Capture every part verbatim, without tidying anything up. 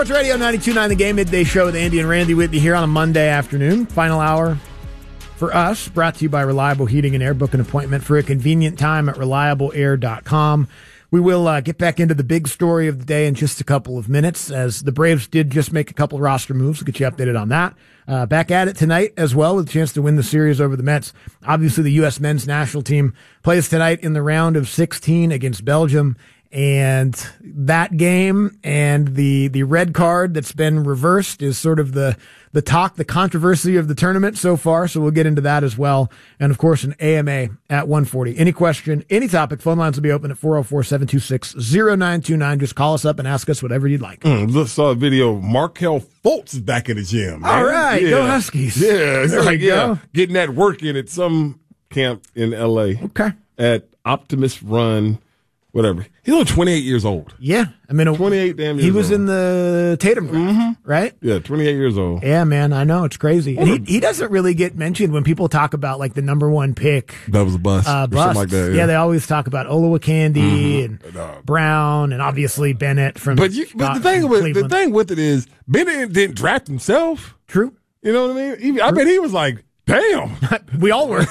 Sports Radio ninety-two point nine The Game, midday show with Andy and Randy with you here on a Monday afternoon. Final hour for us, brought to you by Reliable Heating and Air. Book an appointment for a convenient time at reliable air dot com. We will uh, get back into the big story of the day in just a couple of minutes, as the Braves did just make a couple of roster moves. We'll get you updated on that. Uh, back at it tonight as well, with a chance to win the series over the Mets. Obviously, the U S men's national team plays tonight in the round of sixteen against Belgium. And that game and the the red card that's been reversed is sort of the the talk, the controversy of the tournament so far. So we'll get into that as well. And, of course, an A M A at one forty. Any question, any topic, phone lines will be open at four oh four, seven two six, oh nine two nine. Just call us up and ask us whatever you'd like. Mm, look, saw a video. Markel Fultz is back in the gym. Man. All right. Yeah. Go Huskies. Yeah. There like, we go. Yeah, getting that work in at some camp in L A. Okay. At Optimist Run. Whatever. He's only twenty-eight years old. Yeah. I mean, twenty-eight damn years He was old. in the Tatum draft, mm-hmm. right? Yeah, twenty-eight years old. Yeah, man, I know. It's crazy. And he, he doesn't really get mentioned when people talk about, like, the number one pick. That was a bust. Uh, or bust. something like that. Yeah. yeah, they always talk about Olowokandi mm-hmm. and uh, Brown and obviously Bennett from But, you, but the, thing with, Cleveland. the thing with it is, Bennett didn't draft himself. True. You know what I mean? He, I bet he was like, damn. We all were.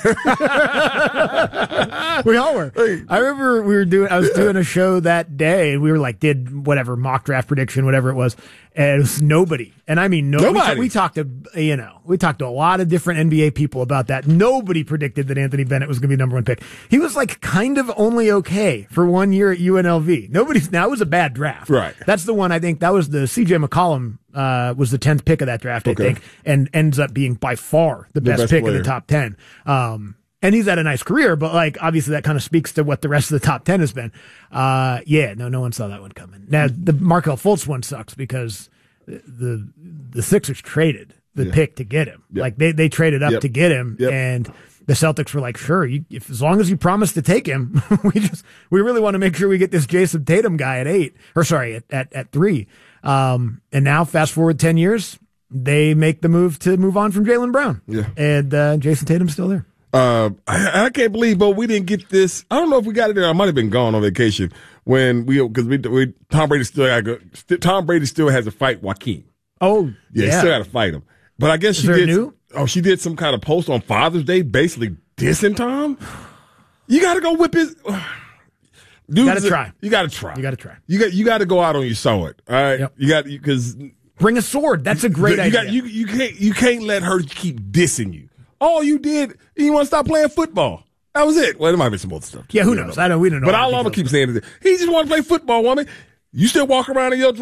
we all were. I remember we were doing, I was doing a show that day, and we were like, did whatever, mock draft prediction, whatever it was, and it was nobody. And I mean, no, nobody. We, we talked to, you know, we talked to a lot of different N B A people about that. Nobody predicted that Anthony Bennett was going to be number one pick. He was like kind of only okay for one year at U N L V. Nobody's, now it was a bad draft. Right. That's the one, I think, that was the C J McCollum, uh, was the tenth pick of that draft, okay. I think, and ends up being by far the, the best, best pick player. in the top ten. Um, and he's had a nice career, but like, obviously that kind of speaks to what the rest of the top ten has been. Uh, yeah, no, no one saw that one coming. Now, the Markel Fultz one sucks because the, the Sixers traded the yeah. pick to get him. Yep. Like they, they traded up yep. to get him yep. and the Celtics were like, sure, you, if, as long as you promise to take him, we just, we really want to make sure we get this Jason Tatum guy at eight, or sorry, at, at, at three. Um, and now fast forward ten years, they make the move to move on from Jaylen Brown. Yeah. And, uh, Jason Tatum's still there. Uh, I, I can't believe, but we didn't get this. I don't know if we got it there. I might have been gone on vacation when we, cause we, we Tom Brady still got to go, Tom Brady still has to fight Joaquin. Oh, yeah. yeah. He still got to fight him. But I guess Is she there did. new? Oh, she did some kind of post on Father's Day, basically dissing Tom. You got to go whip his. You got to try. You got to try. You got to try. You got. You got to go out on your sword. All right. Yep. You got because bring a sword. That's a great you idea. Got, you you can't you can't let her keep dissing you. All you did, you want to stop playing football. That was it. Well, there might be some other stuff. Yeah, who knows? Know. I don't. We don't know. But all I'm gonna keep saying is, he just want to play football, woman. You still walk around in your